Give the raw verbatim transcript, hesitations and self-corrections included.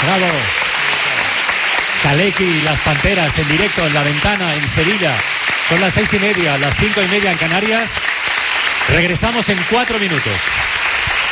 Bravo. Kalecki y las Panteras en directo en La Ventana, en Sevilla. Son las seis y media, las cinco y media en Canarias. Regresamos en cuatro minutos.